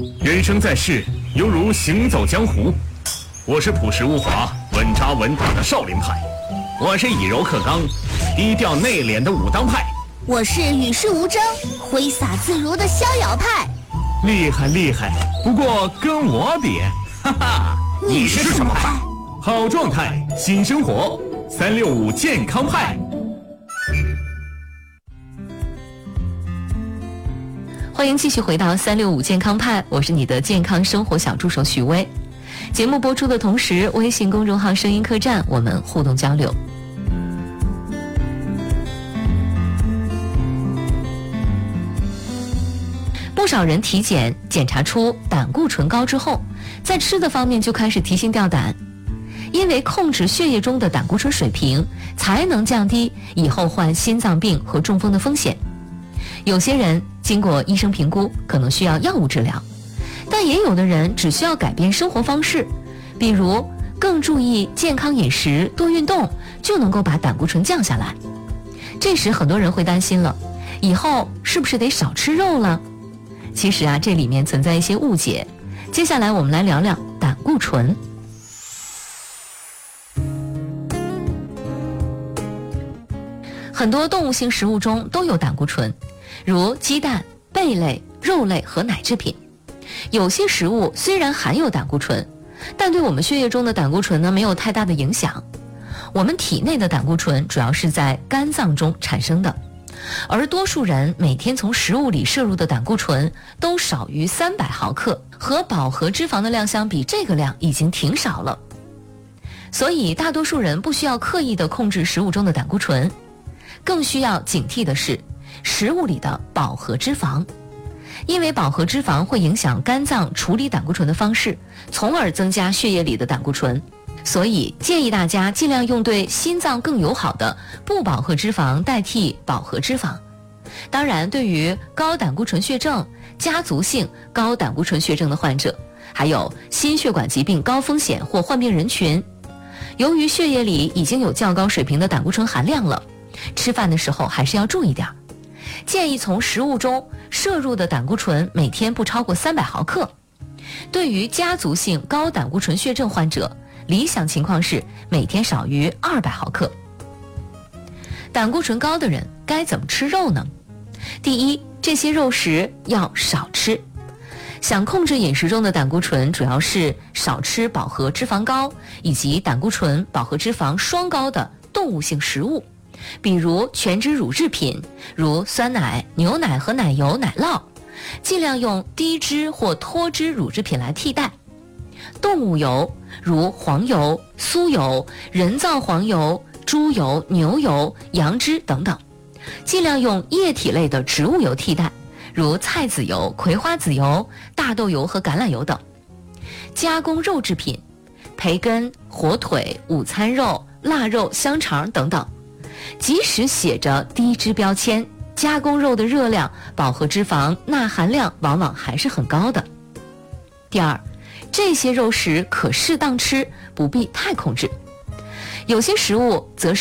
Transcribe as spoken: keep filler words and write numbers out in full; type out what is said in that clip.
人生在世，犹如行走江湖。我是朴实无华、稳扎稳打的少林派，我是以柔克刚、低调内敛的武当派， 我是与世无争、挥洒自如的逍遥派。 厉害厉害，不过跟我比，哈哈， 你是什么派？ 好状态，新生活，三六五健康派。 欢迎继续回到三六五健康派，我是你的健康生活小助手许巍。节目播出的同时，微信公众号声音客栈我们互动交流。不少人体检检查出胆固醇高之后，在吃的方面就开始提心吊胆，因为控制血液中的胆固醇水平，才能降低以后患心脏病和中风的风险。有些人经过医生评估，可能需要药物治疗，但也有的人只需要改变生活方式，比如更注意健康饮食、多运动，就能够把胆固醇降下来。这时很多人会担心了，以后是不是得少吃肉了？其实啊，这里面存在一些误解。接下来我们来聊聊胆固醇。很多动物性食物中都有胆固醇，如鸡蛋、贝类、肉类和奶制品。有些食物虽然含有胆固醇，但对我们血液中的胆固醇呢没有太大的影响。我们体内的胆固醇主要是在肝脏中产生的，而多数人每天从食物里摄入的胆固醇都少于三百毫克，和饱和脂肪的量相比，这个量已经挺少了。所以大多数人不需要刻意的控制食物中的胆固醇，更需要警惕的是食物里的饱和脂肪，因为饱和脂肪会影响肝脏处理胆固醇的方式，从而增加血液里的胆固醇。所以建议大家尽量用对心脏更友好的不饱和脂肪代替饱和脂肪。当然，对于高胆固醇血症、家族性高胆固醇血症的患者，还有心血管疾病高风险或患病人群，由于血液里已经有较高水平的胆固醇含量了，吃饭的时候还是要注意点。建议从食物中摄入的胆固醇每天不超过三百毫克。对于家族性高胆固醇血症患者，理想情况是每天少于二百毫克。胆固醇高的人该怎么吃肉呢？第一，这些肉食要少吃。想控制饮食中的胆固醇，主要是少吃饱和脂肪高以及胆固醇、饱和脂肪双高的动物性食物，比如全脂乳制品，如酸奶、牛奶和奶油、奶酪，尽量用低脂或脱脂乳制品来替代。动物油，如黄油、酥油、人造黄油、猪油、牛油、羊脂等等，尽量用液体类的植物油替代，如菜籽油、葵花籽油、大豆油和橄榄油等。加工肉制品，培根、火腿、午餐肉、腊肉、香肠等等，即使写着低脂标签，加工肉的热量、饱和脂肪、钠含量往往还是很高的。第二，这些肉食可适当吃，不必太控制。有些食物则